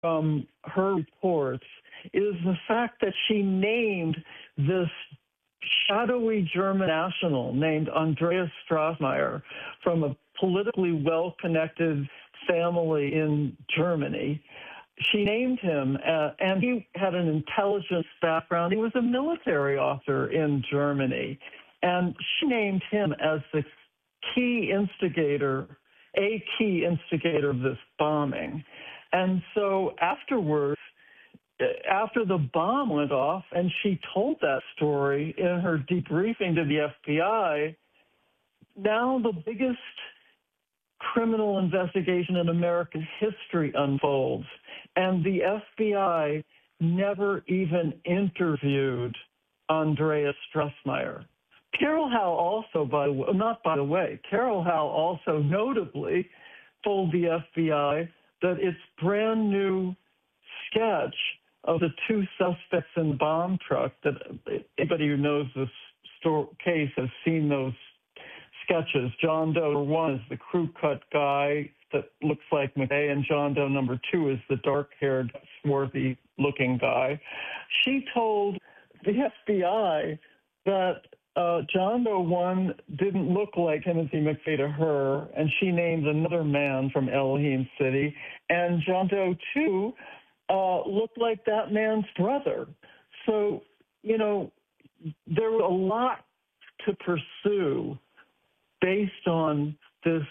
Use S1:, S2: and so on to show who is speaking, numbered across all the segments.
S1: from her reports is the fact that she named this shadowy German national named Andreas Strassmayer from a politically well-connected family in Germany. She named him, and he had an intelligence background. He was a military officer in Germany. And she named him as the key instigator of this bombing. And so afterwards, after the bomb went off, and she told that story in her debriefing to the FBI, now the biggest criminal investigation in American history unfolds. And the FBI never even interviewed Andreas Strassmayer. Carol Howe also, Carol Howe also notably told the FBI that its brand new sketch of the two suspects in the bomb truck, that anybody who knows this case has seen those sketches. John Doe number 1 is the crew-cut guy that looks like McVeigh, and John Doe number 2 is the dark-haired, swarthy-looking guy. She told the FBI that John Doe 1 didn't look like Timothy McVeigh to her, and she named another man from Elohim City, and John Doe 2 looked like that man's brother. So, you know, there was a lot to pursue based on this,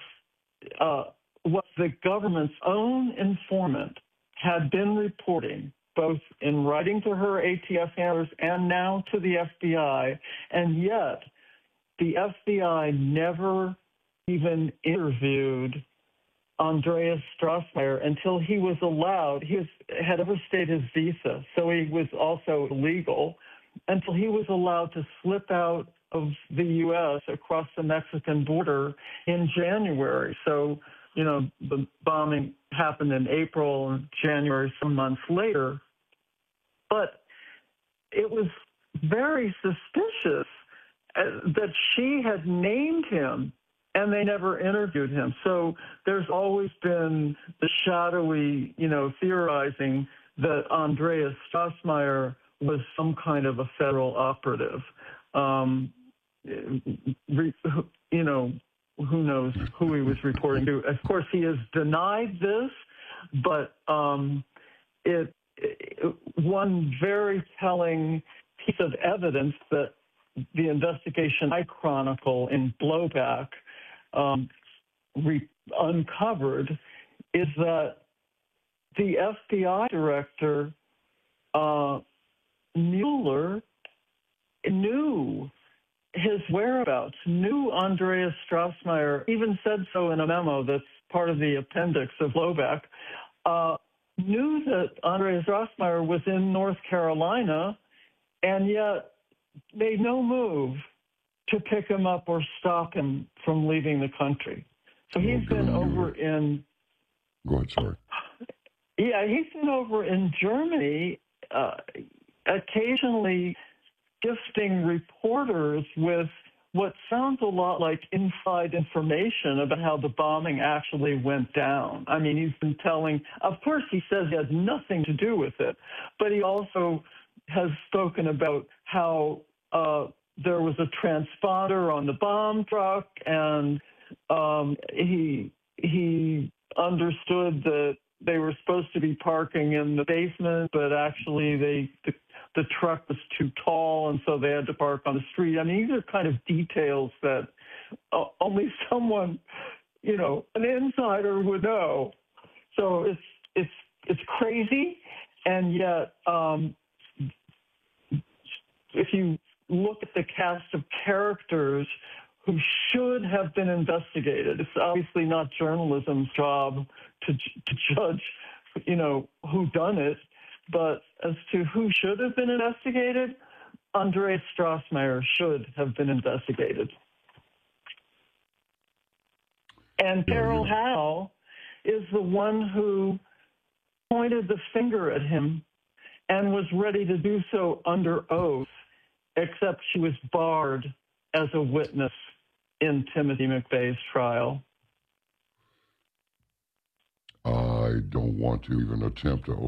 S1: what the government's own informant had been reporting, both in writing to her ATF handlers and now to the FBI, and yet the FBI never even interviewed Andreas Strassmayer until he was allowed. He had overstayed his visa, so he was also illegal, until he was allowed to slip out of the U.S. across the Mexican border in January. So, you know, the bombing happened in April and January, some months later. But it was very suspicious that she had named him, and they never interviewed him. So there's always been the shadowy, you know, theorizing that Andreas Strassmayer was some kind of a federal operative. You know, who knows who he was reporting to. Of course, he has denied this, but one very telling piece of evidence that the investigation I chronicle in Blowback uncovered is that the FBI director, Mueller, knew his whereabouts, knew Andreas Strassmayer, even said so in a memo that's part of the appendix of Blowback, knew that Andreas Strassmayer was in North Carolina, and yet made no move to pick him up or stop him from leaving the country. So he's been over in...
S2: Go ahead, sorry.
S1: Yeah, he's been over in Germany, occasionally gifting reporters with what sounds a lot like inside information about how the bombing actually went down. I mean, he's been telling, of course he says he had nothing to do with it, but he also has spoken about how there was a transponder on the bomb truck, and he understood that they were supposed to be parking in the basement, but actually the truck was too tall, and so they had to park on the street. I mean, these are kind of details that only someone, you know, an insider would know. So it's crazy, and yet if you look at the cast of characters who should have been investigated, it's obviously not journalism's job to judge, you know, who done it, but as to who should have been investigated, Andreas Strassmayer should have been investigated. And Carol Howe is the one who pointed the finger at him and was ready to do so under oath, except she was barred as a witness in Timothy McVeigh's trial.
S2: don't want to even attempt to